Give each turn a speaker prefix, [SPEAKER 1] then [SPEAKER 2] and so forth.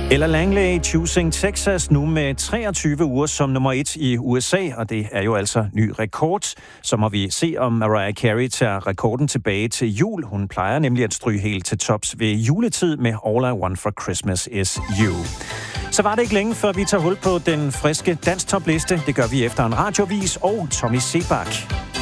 [SPEAKER 1] Ella Langley, Choosing Texas, nu med 23 uger som nummer 1 i USA, og det er jo altså ny rekord. Så må vi se, om Mariah Carey tager rekorden tilbage til jul. Hun plejer nemlig at stryge helt til tops ved juletid med All I Want for Christmas Is You. Så var det ikke længe, før vi tager hul på den friske danstopliste. Det gør vi efter en radiovis og Tommy Sebak.